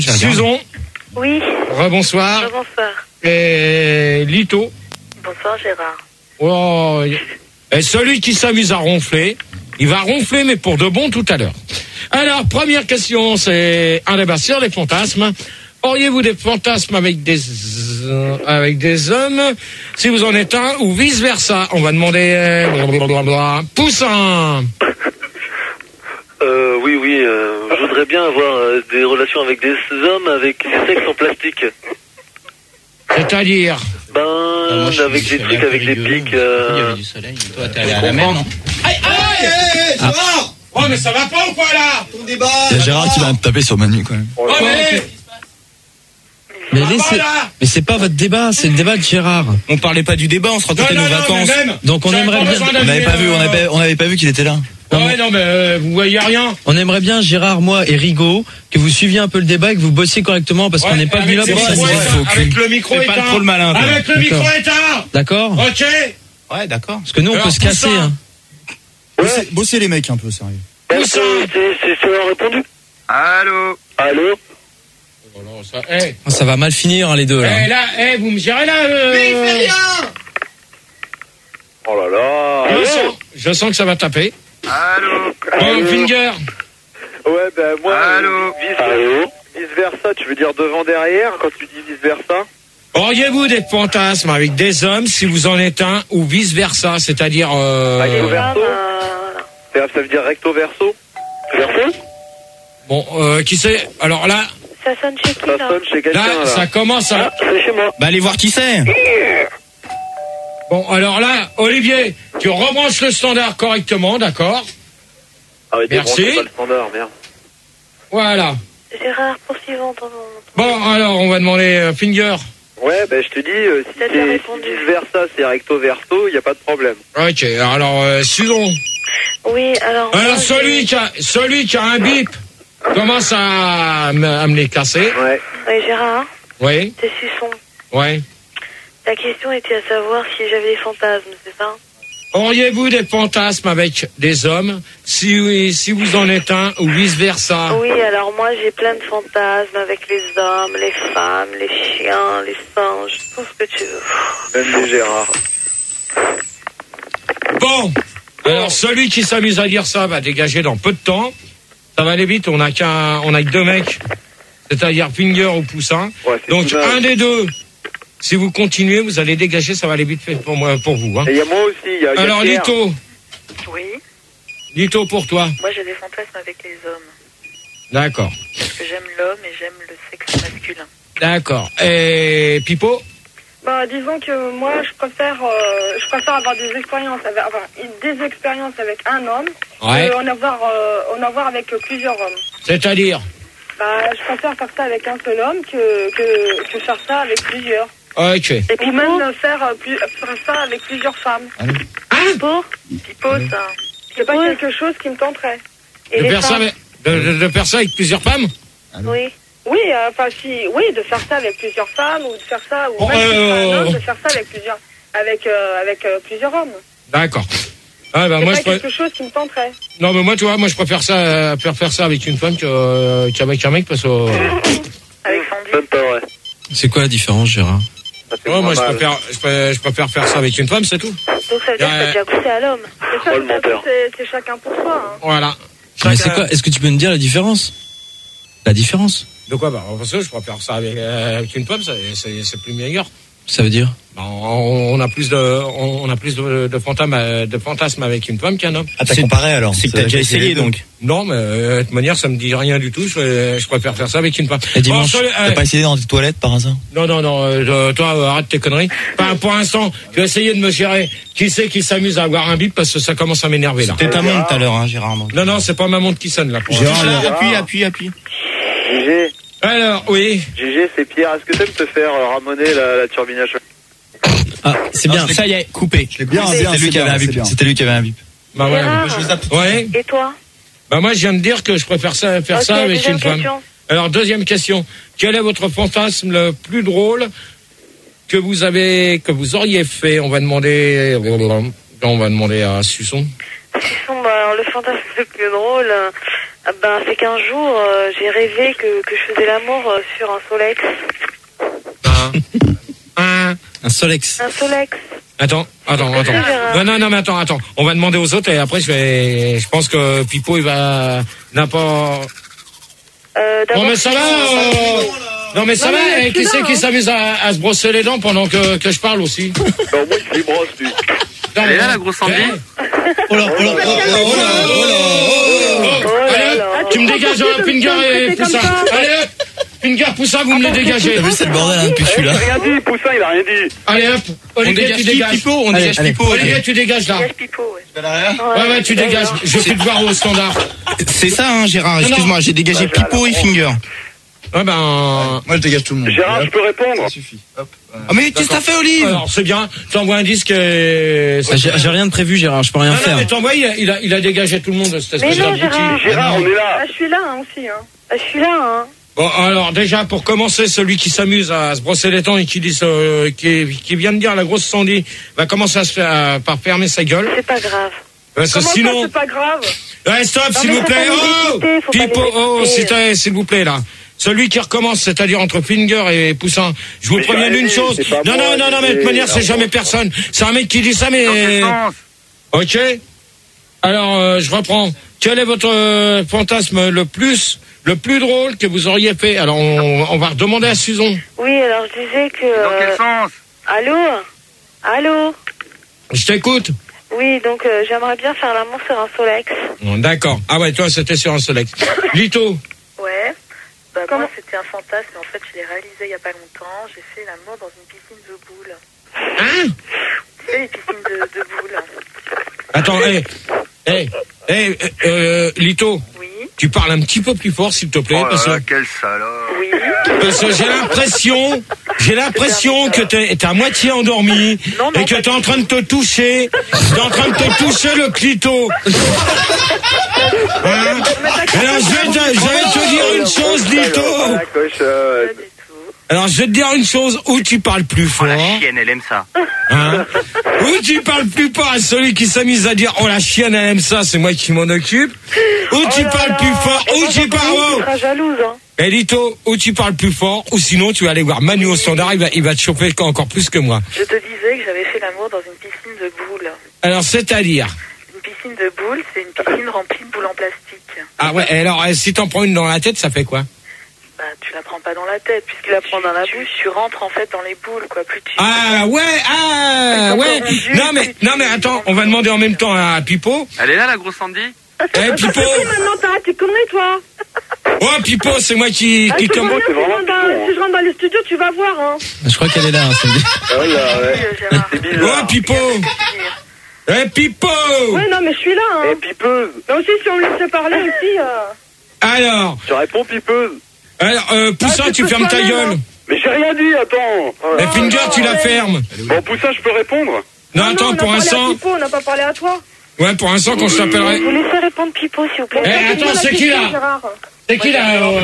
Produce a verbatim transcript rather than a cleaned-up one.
Susan. Oui. Rebonsoir. Rebonsoir. Et Lito. Bonsoir Gérard. Oh, et celui qui s'amuse à ronfler, il va ronfler, mais pour de bon tout à l'heure. Alors, première question, c'est un débat sur les fantasmes. Auriez-vous des fantasmes avec des euh, avec des hommes, si vous en êtes un, ou vice versa? On va demander euh, blablabla. Poussin. Euh, oui, oui, euh, je voudrais bien avoir euh, des relations avec des hommes avec des sexes en plastique. C'est-à-dire? Ben, ah, moi, avec des trucs, avec des pics. Euh... Il y avait du soleil. Toi, t'es allé à la mer, non? Aïe, aïe, aïe, ah. Oh, mais ça va pas ou quoi, là? Ton débat. Il y a Gérard qui va me taper sur Manu, quand même. Oh, mais... Mais, laissez... mais c'est pas votre débat, c'est le débat de Gérard. On parlait pas du débat, on se racontait nos vacances. Donc on aimerait bien. On n'avait pas vu, on avait, on avait pas vu qu'il était là. Non, ouais, non, mais euh, vous voyez rien. On aimerait bien, Gérard, moi et Rigaud, que vous suiviez un peu le débat et que vous bossiez correctement parce ouais, qu'on n'est pas venu là pour ça. Avec le micro éteint. Pas trop le malin. Toi. Avec le micro éteint. D'accord. Ok. Ouais, d'accord. Parce que nous, on Alors, peut se casser. Hein. Ouais. Bossez, bossez les mecs un peu, sérieux. C'est c'est répondu. Allô. Allô. Oh non, ça, hey. ça va mal finir, hein, les deux, là. Eh, hey, là, hey, vous me gérez là. Euh... Mais il fait rien. Oh là là. Je sens, je sens que ça va taper. Allô. Bon, Finger. Ouais, ben moi, Allô. Vice, Allô. Vice versa, tu veux dire devant derrière quand tu dis vice versa? Auriez-vous des fantasmes avec des hommes si vous en êtes un ou vice versa, c'est-à-dire euh... recto verso. Ça veut dire recto verso. Verso. Bon, euh, qui c'est? Alors là. Ça sonne chez qui, là? Ça sonne chez quelqu'un, là, là. Ça commence à. Ah, c'est chez moi. Bah allez voir qui c'est. Bon, alors là, Olivier, tu rebranches le standard correctement, d'accord? Ah oui, merci. Pas le standard, merde. Voilà. Gérard, poursuivons ton... Bon, alors, on va demander euh, Finger. Ouais, ben bah, je te dis, euh, si c'est si vice versa, c'est recto verso, il n'y a pas de problème. Ok, alors, euh, Susan. Oui, alors... Alors, celui qui, a, celui qui a un bip commence à, à me les casser. Ouais. Oui, Gérard. Oui. C'est Suçon. Oui. La question était à savoir si j'avais des fantasmes, c'est ça? Auriez-vous des fantasmes avec des hommes, si, si vous en êtes un, ou vice-versa? Oui, alors moi j'ai plein de fantasmes avec les hommes, les femmes, les chiens, les singes, tout ce que tu veux. Même les Gérard. Bon, alors celui qui s'amuse à dire ça va dégager dans peu de temps. Ça va aller vite, on a qu'un, on a que deux mecs, c'est-à-dire Finger ou Poussin. Ouais, donc un des deux. Si vous continuez, vous allez dégager, ça va aller vite fait pour moi, pour vous. Hein. Et il y a moi aussi. Y a, y a Alors, Pierre. Lito. Oui. Lito pour toi. Moi, j'ai des fantasmes avec les hommes. D'accord. Parce que j'aime l'homme et j'aime le sexe masculin. D'accord. Et Pipo? Bah, disons que moi, je préfère, euh, je préfère avoir des expériences avec, enfin, des expériences avec un homme, ouais. que en avoir, euh, en avoir avec plusieurs hommes. C'est-à-dire? Bah, je préfère faire ça avec un seul homme que, que, que faire ça avec plusieurs. Ok. Et puis même faire, euh, plus, faire ça avec plusieurs femmes. Hein? Pipo? Pipo, ça. C'est pas quelque chose qui me tenterait. Et de, faire ça avec, de, de, de faire ça avec plusieurs femmes? Oui. Oui, enfin, euh, si, oui, de faire ça avec plusieurs femmes, ou de faire ça, ou oh, même euh, si c'est un homme, de faire ça avec plusieurs, avec, euh, avec euh, plusieurs hommes. D'accord. Ah, bah, c'est moi, pas je quelque préfère... chose qui me tenterait. Non, mais moi, tu vois, moi, je préfère ça, euh, faire faire ça avec une femme que, qu'avec un mec, parce que. Avec Sandy. C'est quoi la différence, Gérard? Ouais, moi, je préfère, je préfère, je préfère faire ça avec une femme, c'est tout. Donc, ça veut dire que t'as déjà poussé à l'homme. C'est ça, oh, c'est, c'est chacun pour soi. Hein. Voilà. Chacun... Mais c'est quoi? Est-ce que tu peux me dire la différence? La différence? De quoi? Bah, parce que je préfère ça avec, euh, avec une femme, c'est, c'est, c'est plus meilleur. Ça veut dire? Bah, on, on a plus de, on, on a plus de, de fantasmes, de fantasmes avec une femme qu'un homme. Ah, t'as comparé alors? C'est que t'as déjà essayé donc? Non, mais euh, de toute manière, ça me dit rien du tout. Je, je préfère faire ça avec une femme. Et dimanche, bon, euh, t'as pas essayé dans tes toilettes par hasard? Non, non, non. Euh, toi, euh, arrête tes conneries. Enfin, pour l'instant, tu vas essayer de me gérer. Qui c'est qui s'amuse à avoir un bip parce que ça commence à m'énerver là. C'était ta montre tout à l'heure, hein, Gérard. Non, non, c'est pas ma montre qui sonne là. Gérard, appuie, appuie, appuie. Gégé. Alors, oui. Gégé, c'est Pierre. Est-ce que t'aimes te faire euh, ramoner la, la turbination? Ah, c'est bien. Ça y est, coupé. Je l'ai bien, bien. C'était lui qui avait un bip. C'était lui qui avait un bip. Bah ouais. Ouais. Et toi? Bah moi, je viens de dire que je préfère ça, faire okay, ça avec une femme. Question. Alors, deuxième question. Quel est votre fantasme le plus drôle que vous avez, que vous auriez fait? On va demander, on va demander à Suçon. Suçon, bah, alors, le fantasme le plus drôle, Ah ben, c'est qu'un jour, euh, j'ai rêvé que, que je faisais l'amour euh, sur un Solex. Un, un, Un Solex. Un Solex. Attends, attends, attends. Non, non, non, mais attends, attends. On va demander aux autres et après je vais. Je pense que Pipo il va n'importe. Euh, non mais ça va. Euh... Non mais ça non, va. mais Et qui c'est là, qui hein. s'amuse à, à se brosser les dents pendant que, que je parle aussi? Non, moi il se les brosse lui. Non, Elle est là la grosse Sandy. Oh là, oh là, oh là, oh là, oh là, oh là. Allez hop, tu me dégages un Finger et Poussin. Allez hop, Finger, Poussin, vous me les dégagez. T'as vu, c'est le bordel hein, depuis que je suis là. Il a rien dit, Poussin, il a rien dit. Allez hop, Olivier, tu dégages. Pipo, on dégage Pipo. Olivier, tu dégages là. Dégage Pipo, ouais. Ouais, ouais, tu dégages. Je vais plus te voir au standard. C'est ça, hein, Gérard. Excuse-moi, j'ai dégagé Pipo et Finger. Ouais, ben. Moi, je dégage tout le monde. Gérard, je peux répondre? Ça suffit. Hop. Ah, mais qu'est-ce que t'as fait, Olive? Alors, c'est bien. T'envoies un disque et. J'ai j'ai rien de prévu, Gérard. Je peux rien Non, faire. non, mais t'envoies, il a, il a, il a dégagé tout le monde de cette Mais espèce non, d'abruti. Gérard. Gérard, on est là. Ah, je suis là hein, aussi. Hein. Ah, je suis là, hein. Bon, alors, déjà, pour commencer, celui qui s'amuse à se brosser les dents et qui dit, euh, qui, qui vient de dire la grosse Sandy, va commencer à se faire, à, par fermer sa gueule. C'est pas grave. Parce que Comment sinon. ça, c'est pas grave? Ouais, stop, Non, s'il mais vous faut plaît. pas les Oh! écouter, faut pas Pipo, les oh, écouter. s'il s'il vous plaît, là. Celui qui recommence, c'est-à-dire entre Finger et Poussin. Je vous Mais préviens j'ai d'une arrêté, chose. c'est pas Non, moi, non, non, non, mais de toute c'est- manière, c'est jamais personne. C'est un mec qui dit ça, mais. Dans quel sens? Ok. Alors, euh, je reprends. Quel est votre euh, fantasme le plus, le plus drôle que vous auriez fait? Alors, on, on va redemander à Susan. Oui, alors je disais que... Dans quel euh, sens? Allô? Allô? Je t'écoute. Oui, donc euh, j'aimerais bien faire l'amour sur un Solex. Bon, d'accord. Ah ouais, toi, c'était sur un Solex. Lito. Ouais. Bah Comment moi, c'était un fantasme, en fait, je l'ai réalisé il y a pas longtemps. J'ai fait l'amour dans une piscine de boules. Hein? Tu sais, les piscines de, de boules. Attends, hé. Hé. Hé, euh, Lito. Oui. Tu parles un petit peu plus fort, s'il te plaît, Oh parce là là, que, quel salope. Oui. parce que j'ai l'impression, j'ai l'impression que t'es, t'es à moitié endormi Non, non, et que pas t'es en train de te toucher, t'es en train de te toucher le clito. Hein? Alors, je vais te, je vais te dire une chose, Lito. La cochonne. Pas du tout. Alors, je vais te dire une chose, où tu parles plus Oh fort, la chienne, elle aime ça. hein? Où tu parles plus fort à celui qui s'amuse à dire, oh la chienne, elle aime ça, c'est moi qui m'en occupe. Où tu Oh là parles là. plus fort, Et où moi, tu j'en parles, connais une oh. qui sera jalouse, hein. Eh Lito, ou tu parles plus fort, ou sinon tu vas aller voir Manu au standard, il va, il va te chauffer encore plus que moi. Je te disais que j'avais fait l'amour dans une piscine de boules. Alors, c'est-à-dire. Une piscine de boules, c'est une piscine remplie de boules en plastique. Ah ouais, et alors, eh, si t'en prends une dans la tête, ça fait quoi? Bah, tu la prends pas dans la tête, puisque tu la prends dans la bouche. Tu rentres en fait dans les boules, quoi. Plus tu. Ah ouais, ah ouais. Non mais, non mais attends, on va demander en même temps à Pipo. Elle est là la grosse Sandy? Eh Pipo. Oui, maintenant, t'arrêtes tes conneries, toi. Oh Pipo, c'est moi qui, Ah, qui je te comme. vois bien, si je rentre dans- si je rentre dans les studios, tu vas voir, hein. Je crois qu'elle est là, hein, Sandy. Ah ouais, ouais. Gérard. C'est bizarre. Oh Pipo. Eh Pipo. Ouais, non, mais je suis là, hein. Et pipeuse. Mais aussi, si on me laisse parler aussi, euh... Alors, Tu réponds pipeuse. alors euh, Poussin, Ah, tu tu fermes peux ta toi-même, gueule. hein. Mais j'ai rien dit, attends. Et Finger, tu la fermes. Bon, Poussin, je peux répondre? Non, non, attends, on a pour parlé à l'instant. Pipo, on n'a pas parlé à toi. Ouais, pour l'instant, quand je t'appellerai. Vous laissez répondre Pipo, s'il vous plaît. Eh, attends, c'est qui là? Gérard. C'est qui là? euh,